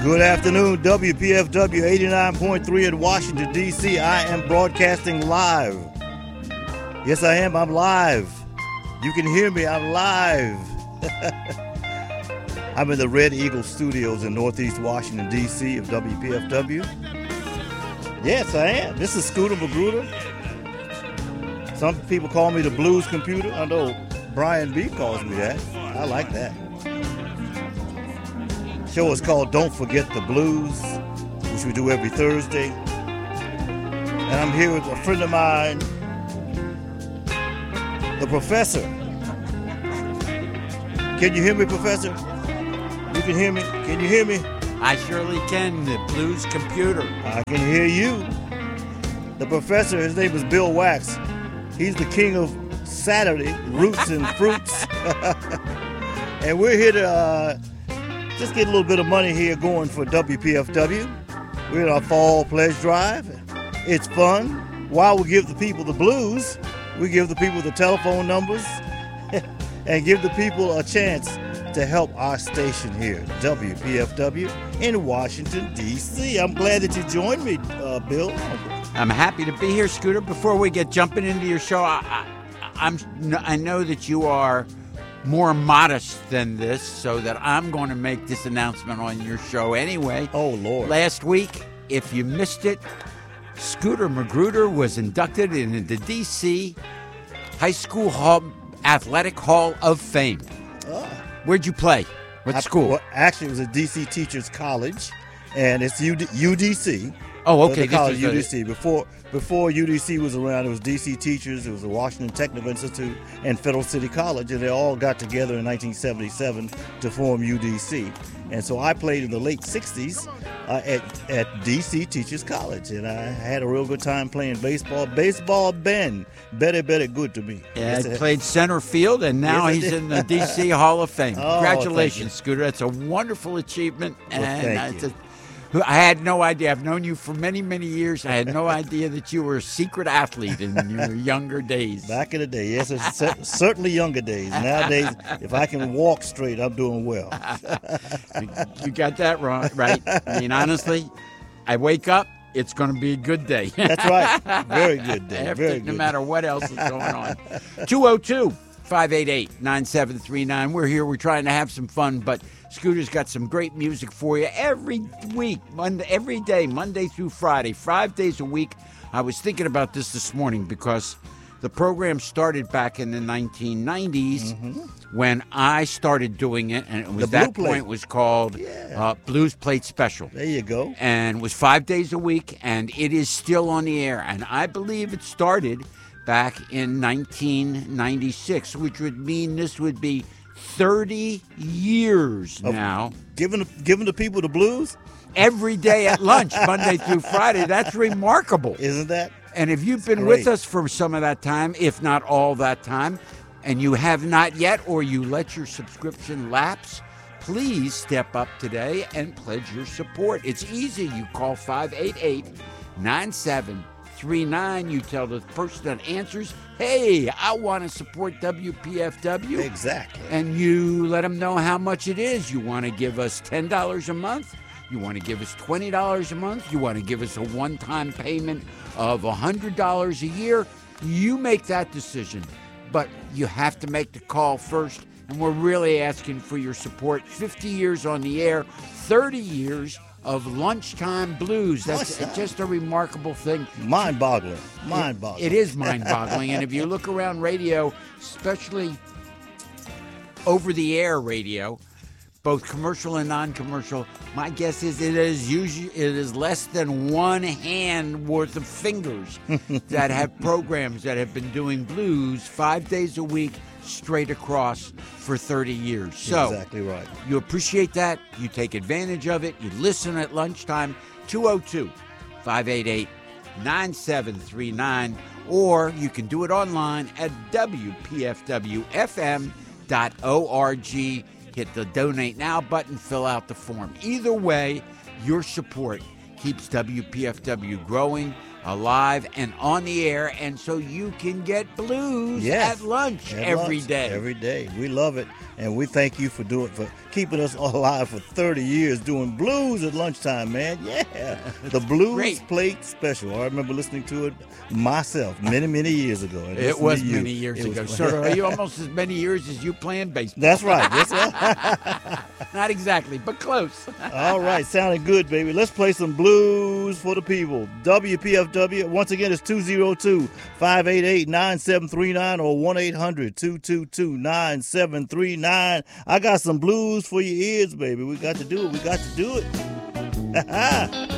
Good afternoon, WPFW 89.3 in Washington, D.C. I am broadcasting live. Yes, I am. I'm live. You can hear me. I'm live. I'm in the Red Eagle Studios in Northeast Washington, D.C. of WPFW. Yes, I am. This is Scooter Magruder. Some people call me the Blues Computer. I know Brian B. calls me that. I like that. Show is called Don't Forget the Blues, which we do every Thursday. And I'm here with a friend of mine, the Professor. Can you hear me, Professor? You can hear me? Can you hear me? I surely can, the Blues Computer. I can hear you. The Professor, his name is Bill Wax. He's the king of Saturday, roots and fruits. And we're here to just get a little bit of money here going for WPFW. We're in our fall pledge drive. It's fun. While we give the people the blues, we give the people the telephone numbers and give the people a chance to help our station here, WPFW in Washington, D.C. I'm glad that you joined me, Bill. I'm happy to be here, Scooter. Before we get jumping into your show, I know that you are more modest than this, so that I'm going to make this announcement on your show anyway. Oh, Lord. Last week, if you missed it, Scooter Magruder was inducted into the D.C. High School Athletic Hall of Fame. Oh. Where'd you play? What school? Well, actually, it was a D.C. Teachers College, and it's UDC. Oh, okay. The college UDC. Before UDC was around, it was DC Teachers, it was the Washington Technical Institute, and Federal City College, and they all got together in 1977 to form UDC. And so I played in the late 60s at DC Teachers College, and I had a real good time playing baseball. Baseball been very good to me. Yeah, I played center field, and now he's in the DC Hall of Fame. Oh, congratulations, Scooter. That's a wonderful achievement. Well, thank you. I had no idea. I've known you for many, many years. I had no idea that you were a secret athlete in your younger days. Back in the day, yes, it's certainly younger days. Nowadays, if I can walk straight, I'm doing well. You got that wrong, right? I mean, honestly, I wake up, it's going to be a good day. That's right. Very good day. Very good. No matter what else is going on. 202-588-9739. We're here. We're trying to have some fun, but Scooter's got some great music for you every week, every day, Monday through Friday, 5 days a week. I was thinking about this morning because the program started back in the 1990s when I started doing it, and it was that point was called Blues Plate Special. There you go. And it was 5 days a week, and it is still on the air. And I believe it started back in 1996, which would mean this would be 30 years now. Giving the people the blues? Every day at lunch, Monday through Friday. That's remarkable. Isn't that? And if you've been with us for some of that time, if not all that time, and you have not yet, or you let your subscription lapse, please step up today and pledge your support. It's easy. You call 588-9739. You tell the person that answers, hey, I want to support WPFW. Exactly. And you let them know how much it is. You want to give us $10 a month? You want to give us $20 a month? You want to give us a one-time payment of $100 a year? You make that decision. But you have to make the call first. And we're really asking for your support. 50 years on the air, 30 years of lunchtime blues. That's just a remarkable thing. Mind-boggling. It is mind-boggling. And if you look around radio, especially over-the-air radio, both commercial and non-commercial, my guess is it is less than one hand worth of fingers that have programs that have been doing blues 5 days a week straight across for 30 years. So exactly right. You appreciate that. You take advantage of it. You listen at lunchtime. 202-588-9739. Or you can do it online at WPFWFM.org. Hit the Donate Now button, fill out the form. Either way, your support keeps WPFW growing, alive, and on the air, and so you can get blues at lunch every day. Every day. We love it. And we thank you for keeping us alive for 30 years doing blues at lunchtime, man. Yeah. The Blues Great. Plate Special. I remember listening to it myself many, many years ago. And It listening was to you. many years It was- ago. So are you almost as many years as you playing baseball? That's right. That's right. Not exactly, but close. All right, sounding good, baby. Let's play some blues for the people. WPFW, once again, it's 202-588-9739 or 1-800-222-9739. I got some blues for your ears, baby. We got to do it. We got to do it.